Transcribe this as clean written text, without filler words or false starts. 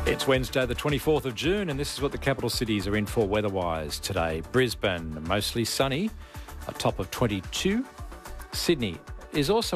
It's Wednesday the 24th of June and this is what the capital cities are in for weather-wise today. Brisbane, mostly sunny, a top of 22. Sydney is also